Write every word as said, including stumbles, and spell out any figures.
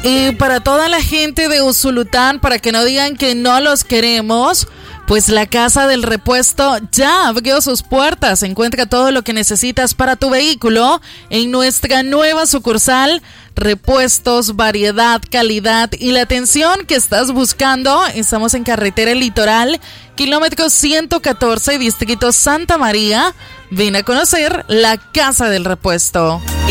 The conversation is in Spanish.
Y para toda la gente de Usulután, para que no digan que no los queremos, pues la Casa del Repuesto ya abrió sus puertas. Encuentra todo lo que necesitas para tu vehículo en nuestra nueva sucursal. Repuestos, variedad, calidad y la atención que estás buscando. Estamos en Carretera Litoral, kilómetro ciento catorce, distrito Santa María. Ven a conocer la Casa del Repuesto.